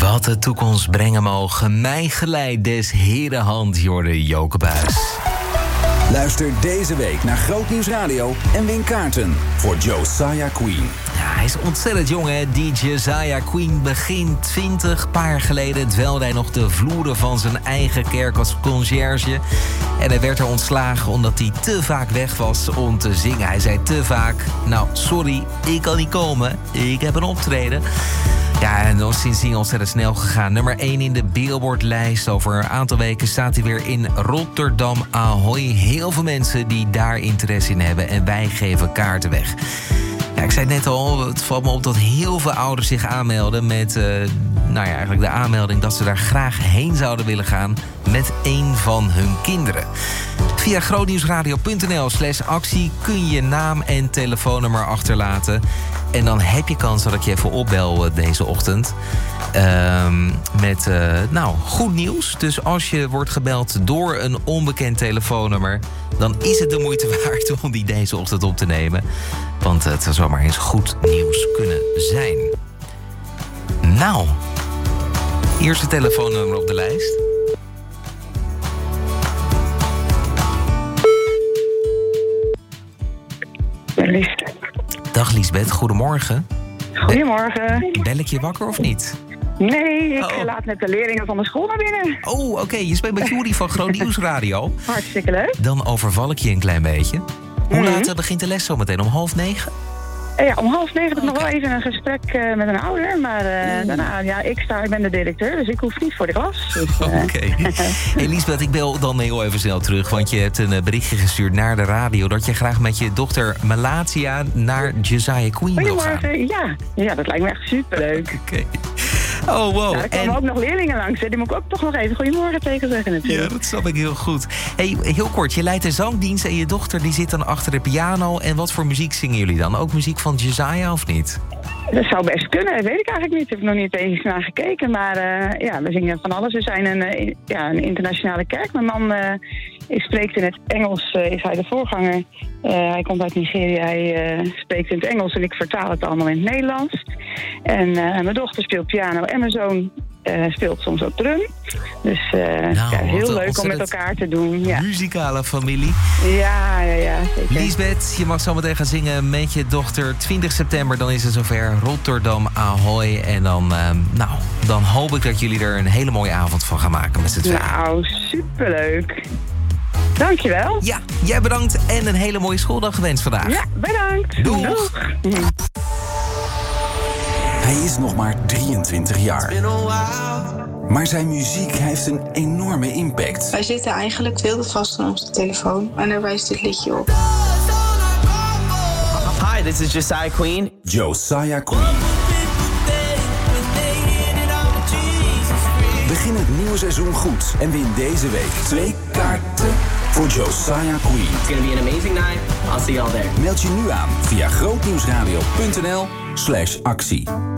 Wat de toekomst brengen mogen, mij geleid des Heren hand, Jorde Jokebuis. Luister deze week naar Grootnieuws Radio en win kaarten voor Josiah Queen. Ja, hij is ontzettend jong, hè? Die Josiah Queen. Begin 20, paar jaar geleden dwelde hij nog de vloeren van zijn eigen kerk als conciërge. En hij werd er ontslagen omdat hij te vaak weg was om te zingen. Hij zei te vaak, nou, sorry, ik kan niet komen. Ik heb een optreden. Ja, en sindsdien ontzettend snel gegaan. Nummer 1 in de Billboard-lijst. Over een aantal weken staat hij weer in Rotterdam Ahoy. Heel veel mensen die daar interesse in hebben. En wij geven kaarten weg. Ja, ik zei net al, het valt me op dat heel veel ouders zich aanmelden met eigenlijk de aanmelding dat ze daar graag heen zouden willen gaan met een van hun kinderen. Via grootnieuwsradio.nl/actie kun je je naam en telefoonnummer achterlaten. En dan heb je kans dat ik je even opbel deze ochtend. Met goed nieuws. Dus als je wordt gebeld door een onbekend telefoonnummer, dan is het de moeite waard om die deze ochtend op te nemen. Want het zou zomaar eens goed nieuws kunnen zijn. Nou, eerste telefoonnummer op de lijst. Liesbeth. Dag Liesbeth, goedemorgen. Goedemorgen. Bel ik je wakker of niet? Nee, ik laat net de leerlingen van de school naar binnen. Oh, oké. Je spreekt met Juri van Grootnieuws Radio. Hartstikke leuk. Dan overval ik je een klein beetje. Hoe laat begint de les zo meteen? Om 8:30? Ja, om 8:30 heb ik nog wel even een gesprek met een ouder. Maar daarna, ik ben de directeur, dus ik hoef niet voor de klas. Dus, Oké. Hey Liesbeth, ik bel dan heel even snel terug. Want je hebt een berichtje gestuurd naar de radio dat je graag met je dochter Malatia naar Josiah Queen wil gaan. Goedemorgen, ja, dat lijkt me echt superleuk. Oké. Oh, wow. Ja, er komen ook nog leerlingen langs. Hè. Die moet ik ook toch nog even goedemorgen tegen zeggen natuurlijk. Ja, dat snap ik heel goed. Hey, heel kort, je leidt de zangdienst en je dochter die zit dan achter de piano. En wat voor muziek zingen jullie dan? Ook muziek van Josiah of niet? Dat zou best kunnen, dat weet ik eigenlijk niet. Ik heb nog niet eens naar gekeken. Maar we zingen van alles. We zijn een internationale kerk. Mijn man spreekt in het Engels, is hij de voorganger. Hij komt uit Nigeria, hij spreekt in het Engels en ik vertaal het allemaal in het Nederlands. En mijn dochter speelt piano en mijn zoon speelt soms ook drum. Dus heel leuk om met elkaar te doen. Ja. Muzikale familie. Ja, zeker. Liesbeth, je mag zo meteen gaan zingen met je dochter. 20 september, dan is het zover. Rotterdam Ahoy. En dan hoop ik dat jullie er een hele mooie avond van gaan maken met z'n tweeën. Nou, superleuk. Dankjewel. Ja, jij bedankt en een hele mooie schooldag gewenst vandaag. Ja, bedankt. Doeg. Hij is nog maar 23 jaar. Maar zijn muziek heeft een enorme impact. Wij zitten eigenlijk veel te vast aan onze telefoon en daar wijst dit liedje op. Hi, this is Josiah Queen. Josiah Queen. Begin het nieuwe seizoen goed en win deze week 2 kaarten voor Josiah Queen. It's gonna be an amazing night. I'll see y'all there. Meld je nu aan via grootnieuwsradio.nl/actie.